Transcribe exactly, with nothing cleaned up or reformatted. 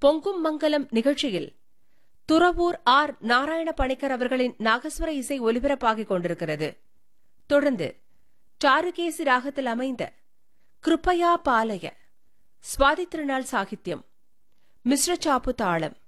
பொங்கும் மங்கலம் நிகழ்ச்சியில் துறவூர் ஆர் நாராயண பணிக்கர் அவர்களின் நாகஸ்வர இசை ஒலிபரப்பாகிக் கொண்டிருக்கிறது. தொடர்ந்து சாருகேசி ராகத்தில் அமைந்த கிருப்பயா பாலய, சுவாதி திருநாள் சாகித்யம், மிஸ்ர சாப்பு தாளம்,